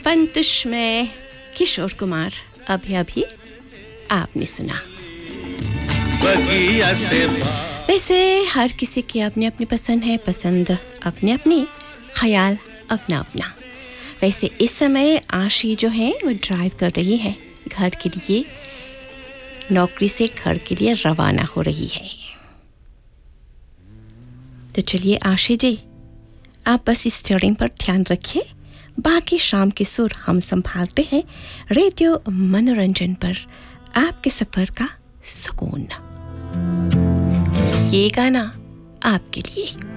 फंतुश में किशोर कुमार अभी आपने सुना। वैसे हर किसी की अपनी अपनी पसंद है, पसंद अपनी अपनी, ख्याल अपना अपना। वैसे इस समय आशी जो है वो ड्राइव कर रही है घर के लिए, नौकरी से घर के लिए रवाना हो रही है। तो चलिए आशी जी, आप बस इस स्टीयरिंग पर ध्यान रखिए, बाकी शाम के सुर हम संभालते हैं रेडियो मनोरंजन पर आपके सफर का सुकून। ये गाना आपके लिए।